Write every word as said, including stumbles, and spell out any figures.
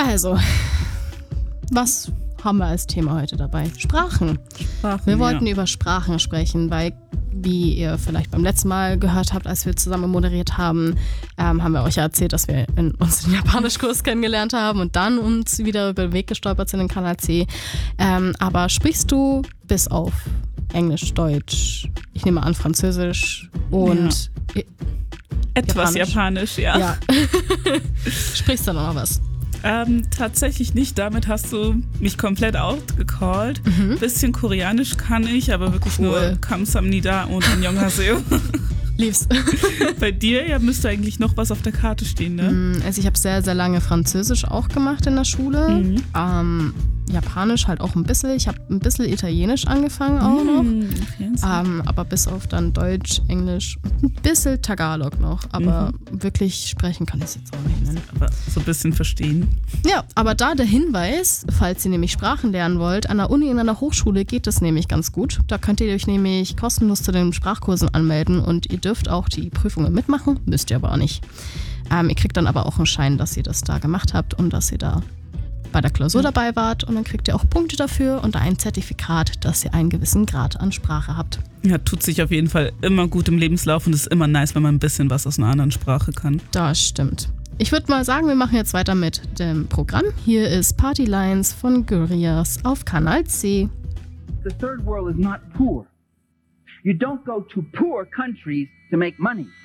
Also, was haben wir als Thema heute dabei? Sprachen. Sprachen wir wollten ja. über Sprachen sprechen, weil, wie ihr vielleicht beim letzten Mal gehört habt, als wir zusammen moderiert haben, ähm, haben wir euch ja erzählt, dass wir in unseren Japanischkurs kennengelernt haben und dann uns wieder über den Weg gestolpert sind in Kanal C. Ähm, aber sprichst du bis auf Englisch, Deutsch, ich nehme an Französisch und ja. etwas Japanisch, Japanisch ja. ja. Sprichst du noch was? Ähm, tatsächlich nicht. Damit hast du mich komplett outgecallt. Mhm. Bisschen Koreanisch kann ich, aber wirklich cool. nur Kamsamnida und Annyeonghaseyo. Lieb's. Bei dir ja müsste eigentlich noch was auf der Karte stehen, ne? Also ich habe sehr, sehr lange Französisch auch gemacht in der Schule. Mhm. Ähm, Japanisch halt auch ein bisschen. Ich habe ein bisschen Italienisch angefangen auch noch. Mhm. Ähm, aber bis auf dann Deutsch, Englisch und ein bisschen Tagalog noch. Aber mhm. wirklich sprechen kann ich es jetzt auch nicht nennen. Aber so ein bisschen verstehen. Ja, aber da der Hinweis, falls ihr nämlich Sprachen lernen wollt, an der Uni, in einer Hochschule geht das nämlich ganz gut. Da könnt ihr euch nämlich kostenlos zu den Sprachkursen anmelden und ihr dürft auch die Prüfungen mitmachen, müsst ihr aber auch nicht. Ähm, ihr kriegt dann aber auch einen Schein, dass ihr das da gemacht habt und dass ihr da bei der Klausur dabei wart und dann kriegt ihr auch Punkte dafür und ein Zertifikat, dass ihr einen gewissen Grad an Sprache habt. Ja, tut sich auf jeden Fall immer gut im Lebenslauf und ist immer nice, wenn man ein bisschen was aus einer anderen Sprache kann. Das stimmt. Ich würde mal sagen, wir machen jetzt weiter mit dem Programm. Hier ist Party Lines von Gorillaz auf Kanal C. The third world is not poor. You don't go to poor countries to make money.